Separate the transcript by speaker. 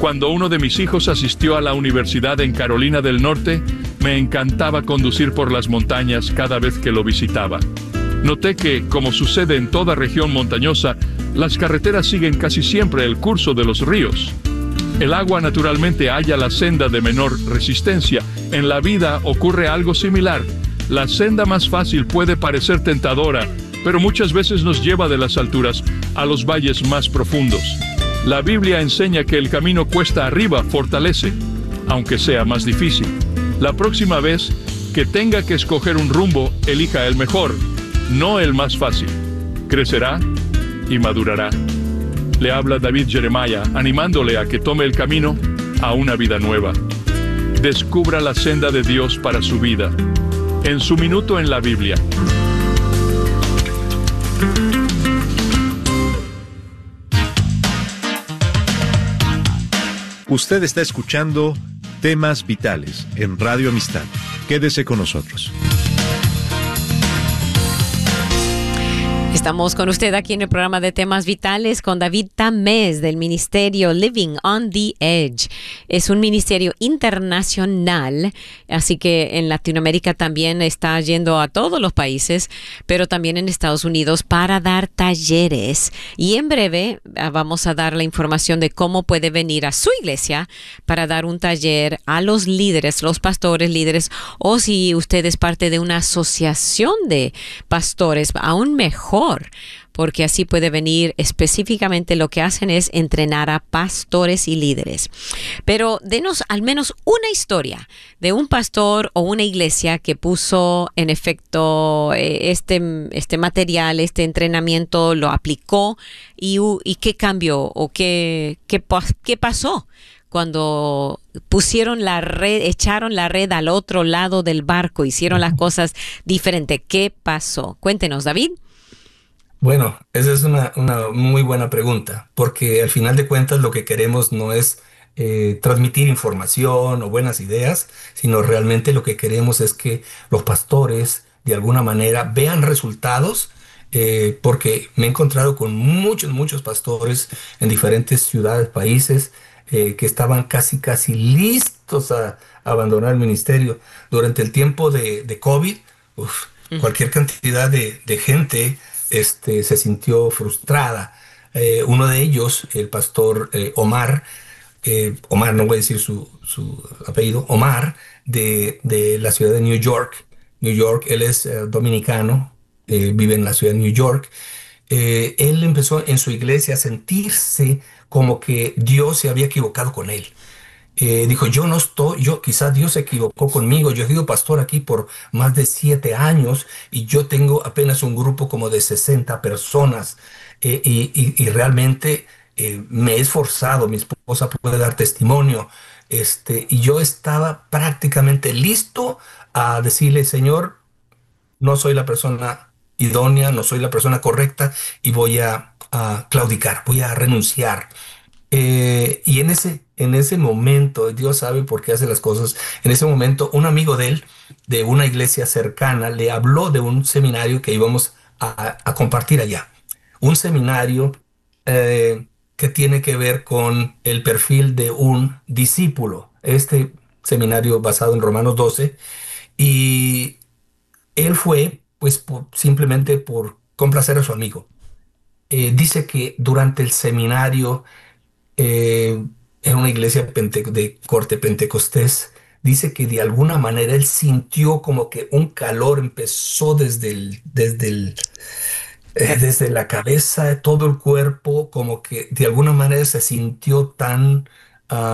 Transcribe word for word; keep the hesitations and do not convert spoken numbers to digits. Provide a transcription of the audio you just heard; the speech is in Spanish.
Speaker 1: Cuando uno de mis hijos asistió a la universidad en Carolina del Norte, me encantaba conducir por las montañas cada vez que lo visitaba. Noté que, como sucede en toda región montañosa, las carreteras siguen casi siempre el curso de los ríos. El agua naturalmente halla la senda de menor resistencia. En la vida ocurre algo similar. La senda más fácil puede parecer tentadora, pero muchas veces nos lleva de las alturas a los valles más profundos. La Biblia enseña que el camino cuesta arriba fortalece, aunque sea más difícil. La próxima vez que tenga que escoger un rumbo, elija el mejor, no el más fácil. Crecerá y madurará. Le habla David Jeremiah, animándole a que tome el camino a una vida nueva. Descubra la senda de Dios para su vida. En su minuto en la Biblia.
Speaker 2: Usted está escuchando Temas Vitales en Radio Amistad. Quédese con nosotros.
Speaker 3: Estamos con usted aquí en el programa de Temas Vitales con David Tamés del ministerio Living on the Edge. Es un ministerio internacional, así que en Latinoamérica también está yendo a todos los países, pero también en Estados Unidos para dar talleres. Y en breve vamos a dar la información de cómo puede venir a su iglesia para dar un taller a los líderes, los pastores líderes, o si usted es parte de una asociación de pastores, aún mejor, porque así puede venir. Específicamente lo que hacen es entrenar a pastores y líderes. Pero denos al menos una historia de un pastor o una iglesia que puso en efecto eh, este, este material, este entrenamiento, lo aplicó y, y qué cambió o qué, qué, qué pasó cuando pusieron la red, echaron la red al otro lado del barco, hicieron las cosas diferentes. ¿Qué pasó? Cuéntenos, David.
Speaker 4: Bueno, esa es una, una muy buena pregunta, porque al final de cuentas lo que queremos no es eh, transmitir información o buenas ideas, sino realmente lo que queremos es que los pastores de alguna manera vean resultados, eh, porque me he encontrado con muchos, muchos pastores en diferentes ciudades, países, eh, que estaban casi, casi listos a, a abandonar el ministerio. Durante el tiempo de, de COVID, uf, uh-huh. cualquier cantidad de, de gente Este, se sintió frustrada. Eh, uno de ellos, el pastor eh, Omar, eh, Omar, no voy a decir su, su apellido, Omar, de, de la ciudad de New York. New York, él es eh, dominicano, eh, vive en la ciudad de New York. Eh, él empezó en su iglesia a sentirse como que Dios se había equivocado con él. Eh, dijo, yo no estoy, yo quizás Dios se equivocó conmigo, yo he sido pastor aquí por más de siete años y yo tengo apenas un grupo como de sesenta personas eh, y, y, y realmente eh, me he esforzado, mi esposa puede dar testimonio, este, y yo estaba prácticamente listo a decirle, Señor, no soy la persona idónea, no soy la persona correcta y voy a, a claudicar, voy a renunciar. Eh, y en ese, en ese momento, Dios sabe por qué hace las cosas, en ese momento un amigo de él, de una iglesia cercana, le habló de un seminario que íbamos a, a compartir allá. Un seminario eh, que tiene que ver con el perfil de un discípulo. Este seminario basado en Romanos doce. Y él fue, pues, por, simplemente por complacer a su amigo. Eh, dice que durante el seminario, Eh, en una iglesia pente- de corte pentecostés, dice que de alguna manera él sintió como que un calor empezó desde el, desde el, eh, desde la cabeza, de todo el cuerpo, como que de alguna manera se sintió tan